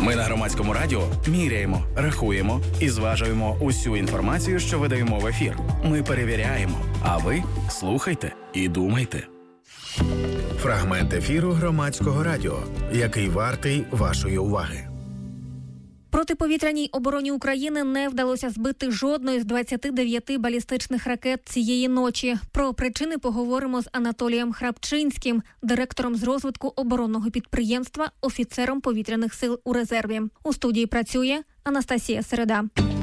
Ми на Громадському радіо міряємо, рахуємо і зважуємо усю інформацію, що видаємо в ефір. Ми перевіряємо, а ви слухайте і думайте. Фрагмент ефіру Громадського радіо, який вартий вашої уваги. Протиповітряній обороні України не вдалося збити жодної з 29 балістичних ракет цієї ночі. Про причини поговоримо з Анатолієм Храпчинським, директором з розвитку оборонного підприємства, офіцером повітряних сил у резерві. У студії працює Анастасія Середа.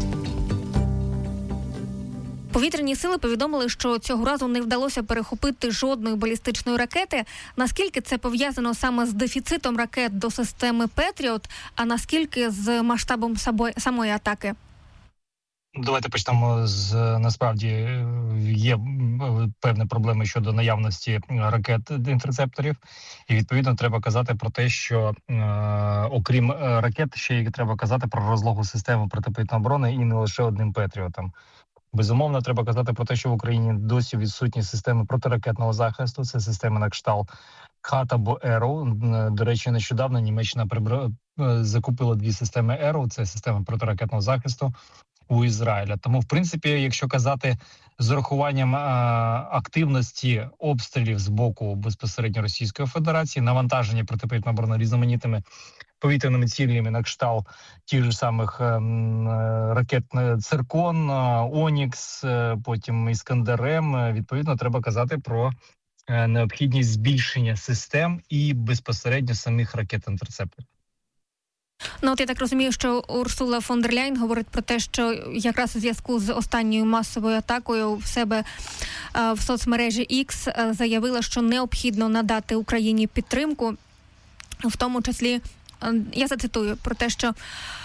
Повітряні сили повідомили, що цього разу не вдалося перехопити жодної балістичної ракети. Наскільки це пов'язано саме з дефіцитом ракет до системи «Петріот», а наскільки з масштабом самої атаки? Давайте почнемо з, насправді, є певні проблеми щодо наявності ракет-інтерцепторів. І, відповідно, треба казати про те, що окрім ракет, ще й треба казати про розлогу системи протиповітряної оборони і не лише одним «Петріотом». Безумовно, треба казати про те, що в Україні досі відсутні системи протиракетного захисту. Це системи на кшталт «Хат» або «Arrow». До речі, нещодавно Німеччина закупила 2 системи «Arrow». Це системи протиракетного захисту у Ізраїля. Тому, в принципі, якщо казати з урахуванням активності обстрілів з боку безпосередньо Російської Федерації, навантаження протиповітряної оборони різноманітними повітряними цілями на кшталт тих же самих ракет «Циркон», «Онікс», потім «Іскандер-М», відповідно, треба казати про необхідність збільшення систем і безпосередньо самих ракет-інтерцепторів. Ну, от я так розумію, що Урсула фон дер Ляйн говорить про те, що якраз у зв'язку з останньою масовою атакою в себе в соцмережі X заявила, що необхідно надати Україні підтримку, в тому числі, я зацитую, про те, що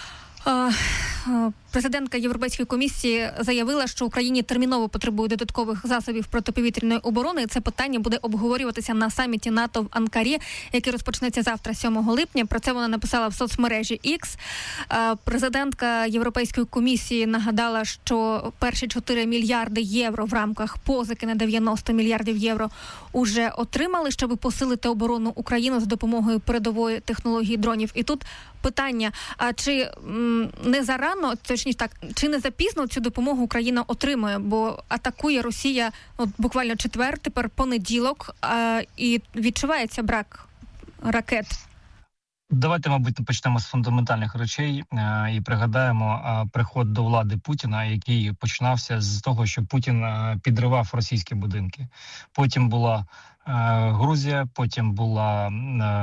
президентка Європейської комісії заявила, що Україні терміново потребує додаткових засобів протиповітряної оборони. Це питання буде обговорюватися на саміті НАТО в Анкарі, який розпочнеться завтра, 7 липня. Про це вона написала в соцмережі X. Президентка Європейської комісії нагадала, що перші 4 мільярди євро в рамках позики на 90 мільярдів євро уже отримали, щоб посилити оборону України з допомогою передової технології дронів. І тут питання, а чи не зарано, точніше так, чи не запізно цю допомогу Україна отримує, бо атакує Росія буквально четвер, тепер понеділок, і відчувається брак ракет. Давайте, мабуть, почнемо з фундаментальних речей і пригадаємо приход до влади Путіна, який починався з того, що Путін підривав російські будинки. Потім була Грузія, потім була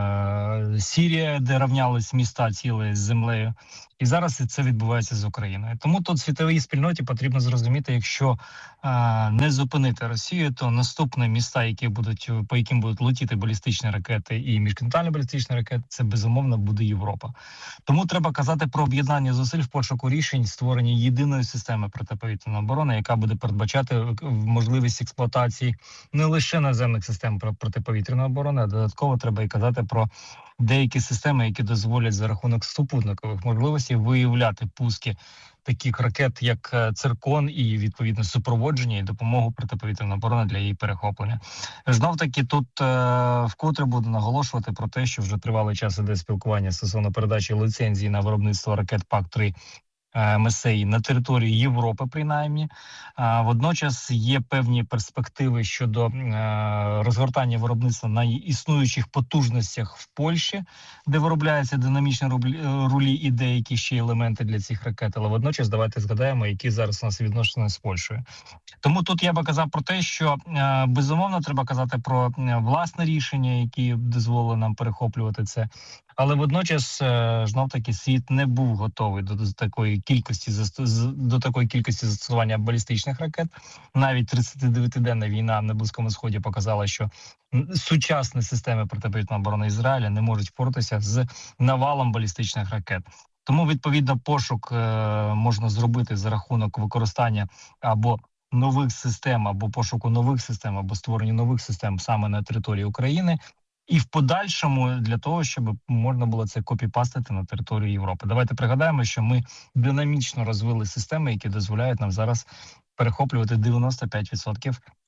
Сирія, де рівнялись міста цілі з землею. І зараз це відбувається з Україною. Тому тут світовій спільноті потрібно зрозуміти, якщо не зупинити Росію, то наступні міста, по яким будуть летіти балістичні ракети і міжконтинентальні балістичні ракети, це безумовно буде Європа. Тому треба казати про об'єднання зусиль в пошуку рішень, створення єдиної системи протиповітряної оборони, яка буде передбачати можливість експлуатації не лише наземних систем протиповітряної оборони, а додатково треба і казати про деякі системи, які дозволять за рахунок супутникових можливостей виявляти пуски таких ракет, як «Циркон», і, відповідно, супроводження і допомогу протиповітряної оборони для її перехоплення. Знов-таки тут вкотре буду наголошувати про те, що вже тривалий час іде спілкування стосовно передачі ліцензії на виробництво ракет ПАК-3 МСА на території Європи, принаймні. Водночас є певні перспективи щодо розгортання виробництва на існуючих потужностях в Польщі, де виробляються динамічні рулі і деякі ще елементи для цих ракет. Але водночас давайте згадаємо, які зараз у нас відносини з Польщею. Тому тут я би казав про те, що безумовно треба казати про власне рішення, які дозволили нам перехоплювати це. Але водночас, знов-таки, світ не був готовий до такої кількості застосування балістичних ракет. Навіть 39-денна війна на Близькому Сході показала, що сучасні системи протиповітряної оборони Ізраїля не можуть впоратися з навалом балістичних ракет. Тому, відповідно, пошук можна зробити за рахунок використання або нових систем, або пошуку нових систем, або створення нових систем саме на території України. І в подальшому для того, щоб можна було це копіпастити на територію Європи. Давайте пригадаємо, що ми динамічно розвили системи, які дозволяють нам зараз перехоплювати 95%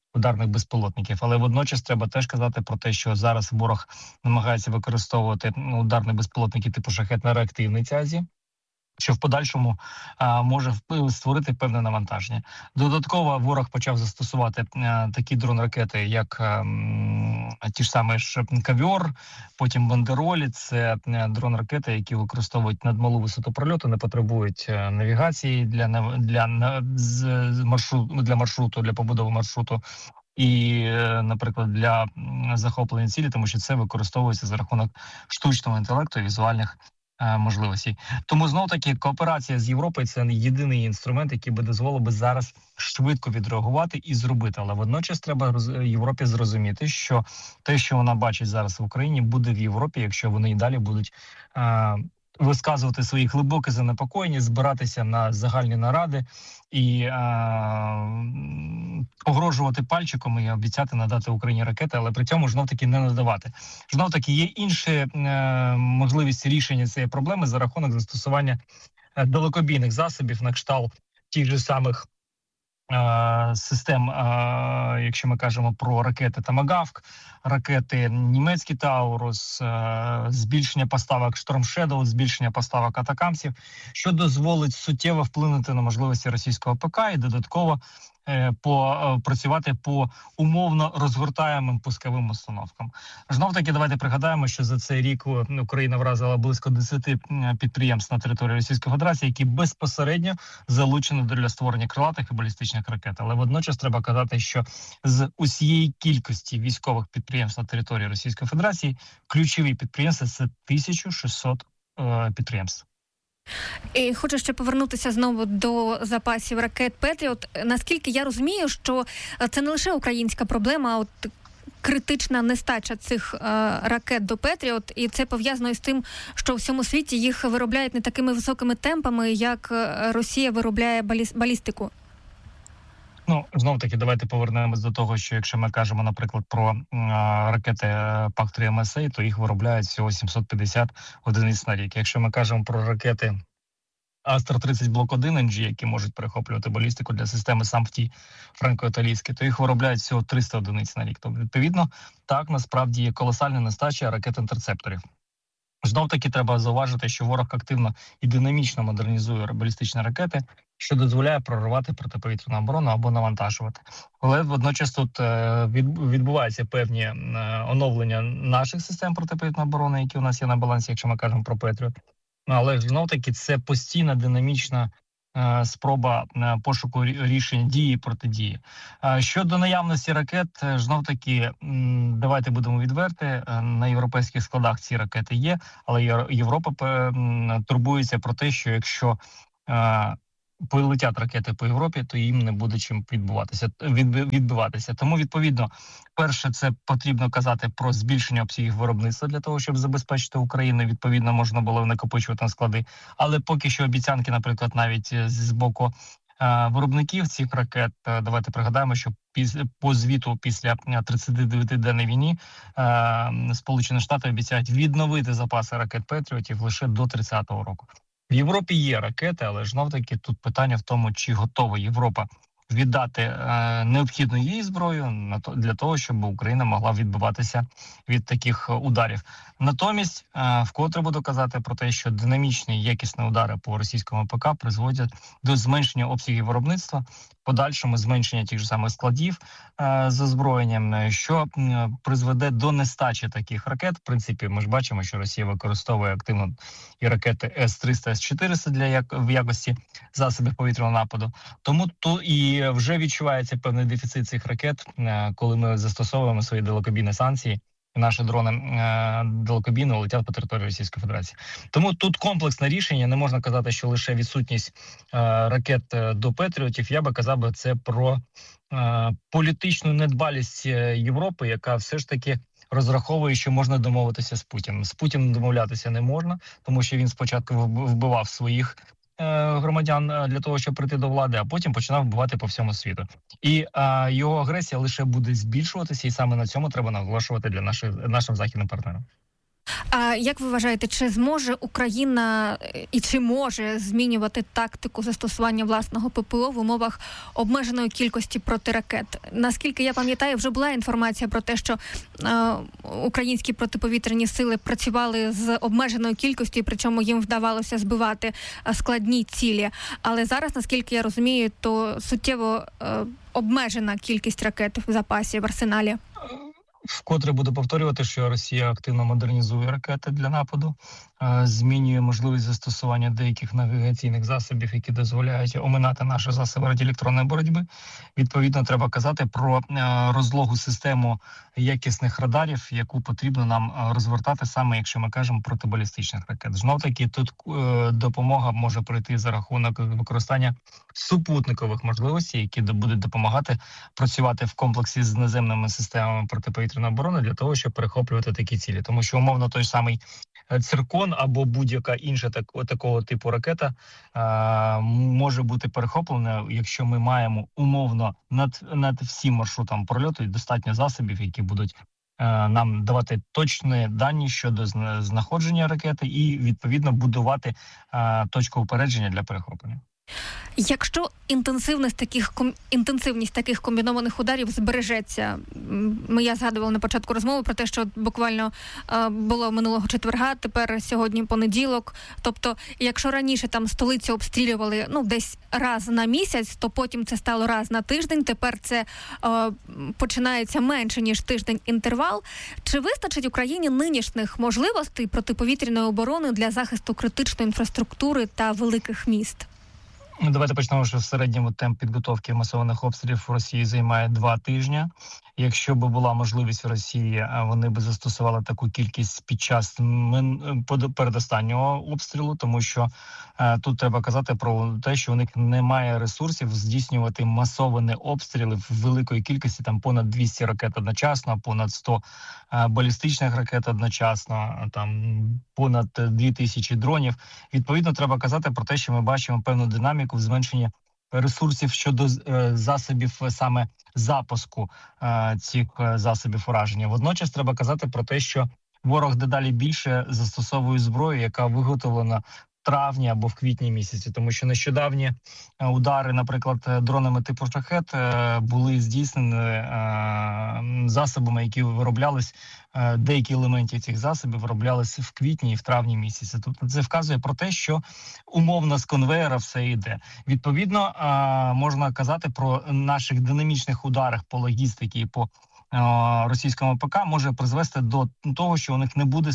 ударних безпілотників. Але водночас треба теж казати про те, що зараз ворог намагається використовувати ударні безпілотники типу «Шахед» на реактивній тязі, що в подальшому може створити певне навантаження. Додатково ворог почав застосувати такі дрон-ракети, як ті ж самі «Кавіор», потім «Бандеролі». Це дрон-ракети, які використовують надмалу висоту прольоту, не потребують навігації для маршруту, для побудови маршруту. І, наприклад, для захоплення цілі, тому що це використовується за рахунок штучного інтелекту і візуальних можливостей. Тому знов-таки кооперація з Європою – це єдиний інструмент, який би дозволив би зараз швидко відреагувати і зробити. Але водночас треба Європі зрозуміти, що те, що вона бачить зараз в Україні, буде в Європі, якщо вони і далі будуть висказувати свої глибокі занепокоєння, збиратися на загальні наради і погрожувати пальчиком і обіцяти надати Україні ракети, але при цьому знов-таки не надавати. Знов-таки є інші можливості рішення цієї проблеми за рахунок застосування далекобійних засобів на кшталт тих же самих систем, якщо ми кажемо про ракети «Томагавк», ракети німецькі «Таурус», збільшення поставок «Шторм Шедоу», збільшення поставок «Атакамсів», що дозволить суттєво вплинути на можливості російського ПК і додатково працювати по умовно розгортаємим пусковим установкам. Знов-таки давайте пригадаємо, що за цей рік Україна вразила близько 10 підприємств на території Російської Федерації, які безпосередньо залучені для створення крилатих і балістичних ракет. Але водночас треба казати, що з усієї кількості військових підприємств на території Російської Федерації ключові підприємства – це 1600 підприємств. І хочу ще повернутися знову до запасів ракет «Петріот». Наскільки я розумію, що це не лише українська проблема, а от критична нестача цих ракет до «Петріот», і це пов'язано із тим, що у всьому світі їх виробляють не такими високими темпами, як Росія виробляє балістику. Знов-таки, давайте повернемось до того, що якщо ми кажемо, наприклад, про ракети ПАК-3 МСА, то їх виробляють всього 750 одиниць на рік. Якщо ми кажемо про ракети Астра-30 Блок-1 NG, які можуть перехоплювати балістику для системи САМФТІ франко-італійські, то їх виробляють всього 300 одиниць на рік. Тобто, відповідно, так, насправді є колосальна нестача ракет-інтерцепторів. Знов-таки треба зауважити, що ворог активно і динамічно модернізує балістичні ракети, що дозволяє проривати протиповітряну оборону або навантажувати. Але водночас тут відбуваються певні оновлення наших систем протиповітряної оборони, які у нас є на балансі, якщо ми кажемо про «Петріот». Але знов-таки це постійна динамічна спроба пошуку рішень дії і протидії. Щодо наявності ракет, знов-таки, давайте будемо відверті, на європейських складах ці ракети є, але Європа турбується про те, що якщо полетять ракети по Європі, то їм не буде чим відбиватися. Тому, відповідно, перше, це потрібно казати про збільшення обсягів виробництва для того, щоб забезпечити Україну. Відповідно, можна було накопичувати на склади. Але поки що обіцянки, наприклад, навіть з боку виробників цих ракет, давайте пригадаємо, що по звіту після 39-денної війни Сполучені Штати обіцяють відновити запаси ракет «Петріотів» лише до 30-го року. В Європі є ракети, але ж знов-таки тут питання в тому, чи готова Європа віддати необхідну їй зброю для того, щоб Україна могла відбиватися від таких ударів. Натомість, вкотре буду казати про те, що динамічні якісні удари по російському ПК призводять до зменшення обсягів виробництва, подальшому зменшення тих же самих складів з озброєнням, що призведе до нестачі таких ракет. В принципі, ми ж бачимо, що Росія використовує активно і ракети С-300, С-400 в якості засобів повітряного нападу. Тому то і вже відчувається певний дефіцит цих ракет, коли ми застосовуємо свої далекобійні санкції. Наші дрони далекобійно летять по території Російської Федерації. Тому тут комплексне рішення. Не можна казати, що лише відсутність ракет до «Петріотів». Я би казав, це про політичну недбалість Європи, яка все ж таки розраховує, що можна домовитися з Путіним. З Путіним домовлятися не можна, тому що він спочатку вбивав своїх громадян для того, щоб прийти до влади, а потім починав вбивати по всьому світу. І його агресія лише буде збільшуватися, і саме на цьому треба наголошувати для нашим західним партнерам. А як ви вважаєте, чи зможе Україна і чи може змінювати тактику застосування власного ППО в умовах обмеженої кількості протиракет? Наскільки я пам'ятаю, вже була інформація про те, що українські протиповітряні сили працювали з обмеженою кількістю, причому їм вдавалося збивати складні цілі. Але зараз, наскільки я розумію, то суттєво обмежена кількість ракет в запасі, в арсеналі. Вкотре буду повторювати, що Росія активно модернізує ракети для нападу, змінює можливість застосування деяких навігаційних засобів, які дозволяють оминати наші засоби радіоелектронної боротьби. Відповідно, треба казати про розлогу систему якісних радарів, яку потрібно нам розвертати саме, якщо ми кажемо, протибалістичних ракет. Знов-таки, тут допомога може прийти за рахунок використання супутникових можливостей, які будуть допомагати працювати в комплексі з наземними системами протиповітряної оборони для того, щоб перехоплювати такі цілі. Тому що, умовно, той самий «Циркон» або будь-яка інша такого типу ракета може бути перехоплена, якщо ми маємо умовно над всім маршрутом прольоту достатньо засобів, які будуть нам давати точні дані щодо знаходження ракети і, відповідно, будувати точку упередження для перехоплення. Якщо інтенсивність таких комбінованих ударів збережеться, я згадувала на початку розмови про те, що буквально було минулого четверга, тепер сьогодні понеділок. Тобто, якщо раніше там столицю обстрілювали десь раз на місяць, то потім це стало раз на тиждень, тепер це починається менше, ніж тиждень інтервал. Чи вистачить Україні нинішніх можливостей протиповітряної оборони для захисту критичної інфраструктури та великих міст? Давайте почнемо, що в середньому темп підготовки масованих обстрілів в Росії займає 2 тижні. Якщо б була можливість в Росії, вони б застосували таку кількість під час передостаннього обстрілу, тому що тут треба казати про те, що у них немає ресурсів здійснювати масовані обстріли в великої кількості, там понад 200 ракет одночасно, понад 100 балістичних ракет одночасно, там понад 2000 дронів. Відповідно, треба казати про те, що ми бачимо певну динаміку в зменшенні ресурсів щодо засобів саме запуску цих засобів ураження. Водночас треба казати про те, що ворог дедалі більше застосовує зброю, яка виготовлена в травні або в квітні місяці, тому що нещодавні удари, наприклад, дронами типу «Шахед» були здійснені засобами, які вироблялись, деякі елементи цих засобів вироблялися в квітні і в травні місяці. Тобто це вказує про те, що умовно з конвеєра все йде. Відповідно, можна казати про наших динамічних ударах по логістиці і по російському ПК може призвести до того, що у них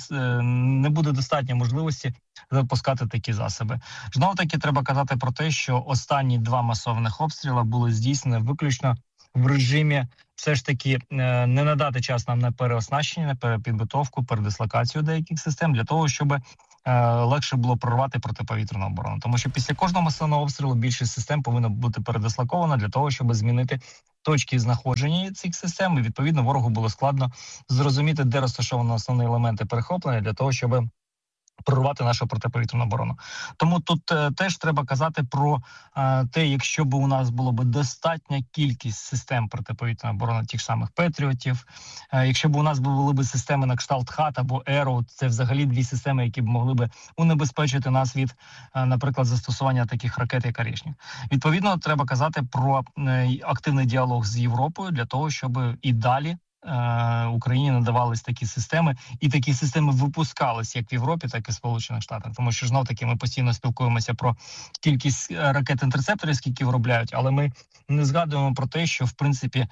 не буде достатньо можливості запускати такі засоби. Знову-таки треба казати про те, що останні 2 масованих обстріли були здійснені виключно в режимі все ж таки не надати час нам на переоснащення, на перепідготовку, передислокацію деяких систем для того, щоб легше було прорвати протиповітряну оборону. Тому що після кожного масованого обстрілу більшість систем повинна бути передислокована для того, щоб змінити точки знаходження цих систем, і відповідно ворогу було складно зрозуміти, де розташовані основні елементи перехоплення для того, щоб прорвати нашу протиповітряну оборону. Тому тут теж треба казати про те, якщо б у нас було б достатня кількість систем протиповітряної оборони, тих самих «Петріотів», якщо б у нас були б системи на кшталт «Хат» або «Еро», це взагалі 2 системи, які б могли б унебезпечити нас від, наприклад, застосування таких ракет, як «Орешник». Відповідно, треба казати про активний діалог з Європою для того, щоб і далі Україні надавались такі системи, і такі системи випускались як в Європі, так і в Сполучених Штатах. Тому що, знов-таки, ми постійно спілкуємося про кількість ракет-інтерцепторів, скільки виробляють, але ми не згадуємо про те, що, в принципі,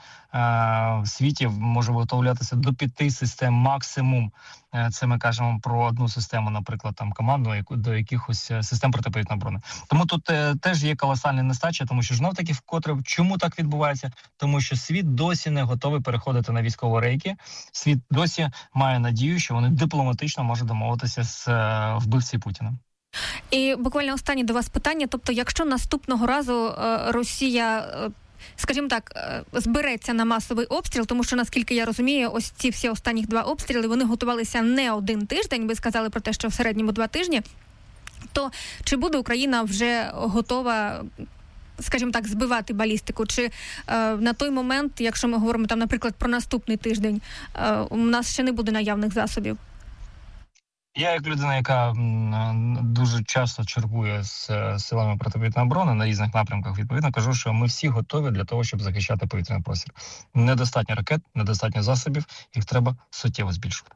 в світі може виготовлятися до 5 систем максимум. Це ми кажемо про одну систему, наприклад, там командну, до якихось систем протиповітряної оборони. Тому тут теж є колосальна нестача, тому що знов-таки вкотре, чому так відбувається? Тому що світ досі не готовий переходити на військові рейки. Світ досі має надію, що вони дипломатично можуть домовитися з вбивцею Путіна. І буквально останнє до вас питання. Тобто, якщо наступного разу Росія, скажімо так, збереться на масовий обстріл, тому що, наскільки я розумію, ось ці всі останні 2 обстріли, вони готувалися не 1 тиждень, ви сказали про те, що в середньому 2 тижні, то чи буде Україна вже готова, скажімо так, збивати балістику? Чи на той момент, якщо ми говоримо, там, наприклад, про наступний тиждень, у нас ще не буде наявних засобів? Я, як людина, яка дуже часто чергує з силами протиповітряної оборони на різних напрямках, відповідно кажу, що ми всі готові для того, щоб захищати повітряний простір. Недостатньо ракет, недостатньо засобів, їх треба суттєво збільшувати.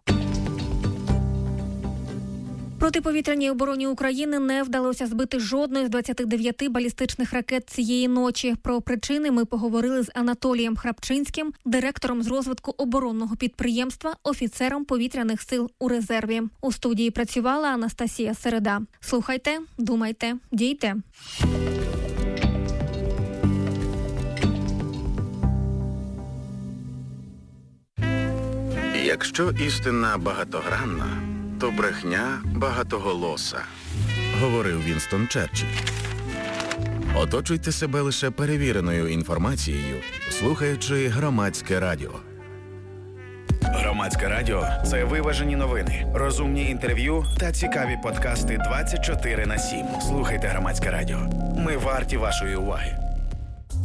Протиповітряній обороні України не вдалося збити жодної з 29 балістичних ракет цієї ночі. Про причини ми поговорили з Анатолієм Храпчинським, директором з розвитку оборонного підприємства, офіцером повітряних сил у резерві. У студії працювала Анастасія Середа. Слухайте, думайте, дійте. Якщо істина багатогранна, то брехня багатоголоса, говорив Вінстон Черчилль. Оточуйте себе лише перевіреною інформацією, слухаючи Громадське радіо. Громадське радіо – це виважені новини, розумні інтерв'ю та цікаві подкасти 24/7. Слухайте Громадське радіо. Ми варті вашої уваги.